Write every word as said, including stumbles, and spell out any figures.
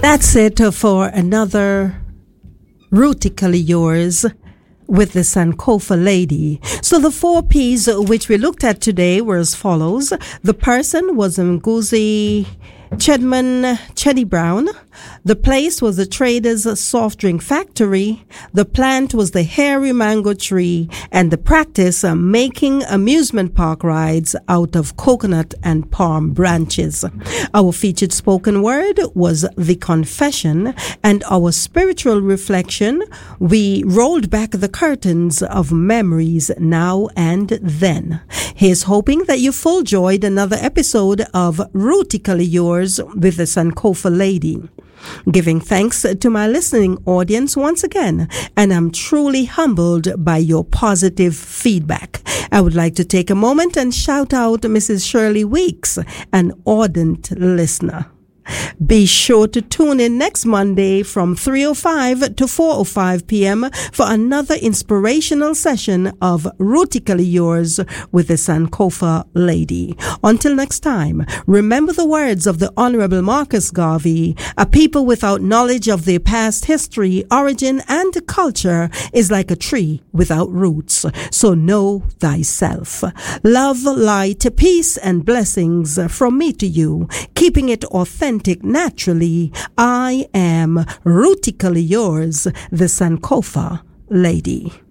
That's it for another Rootically Yours with the Sankofa Lady. So the four P's which we looked at today were as follows. The person was Nguzi Chedman Chetty Brown. The place was the Trader's Soft Drink Factory. The plant was the hairy mango tree. And the practice uh, making amusement park rides out of coconut and palm branches. Our featured spoken word was The Confession. And our spiritual reflection, we rolled back the curtains of memories now and then. Here's hoping that you full joyed another episode of Rootically Yours with the Sankofa Lady. Giving thanks to my listening audience once again, and I'm truly humbled by your positive feedback. I would like to take a moment and shout out Missus Shirley Weeks, an ardent listener. Be sure to tune in next Monday from three oh five to four oh five p.m. for another inspirational session of Rootically Yours with the Sankofa Lady. Until next time, remember the words of the Honorable Marcus Garvey: a people without knowledge of their past history, origin, and culture is like a tree without roots. So know thyself. Love, light, peace, and blessings from me to you, keeping it authentic naturally. I am Rootically Yours, the Sankofa Lady.